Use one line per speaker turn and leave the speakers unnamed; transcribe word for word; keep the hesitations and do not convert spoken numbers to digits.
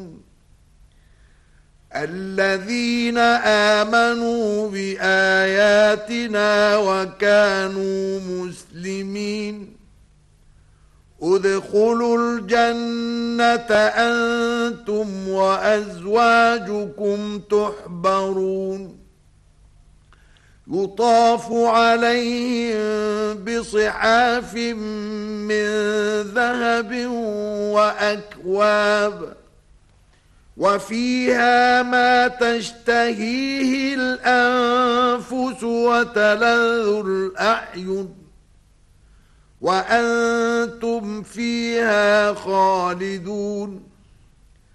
الذين آمنوا بآياتنا وكانوا مسلمين ادخلوا الجنة أنتم وأزواجكم تحبرون يطاف عليهم بصحاف من ذهب وأكواب وفيها ما تشتهيه الأنفس وتلذ الأعين وأنتم فيها خالدون